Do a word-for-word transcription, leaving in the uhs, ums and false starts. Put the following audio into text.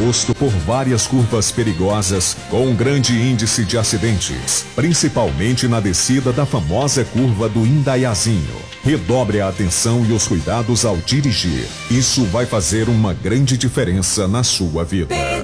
composto por várias curvas perigosas com um grande índice de acidentes, principalmente na descida da famosa curva do Indaiazinho. Redobre a atenção e os cuidados ao dirigir. Isso vai fazer uma grande diferença na sua vida.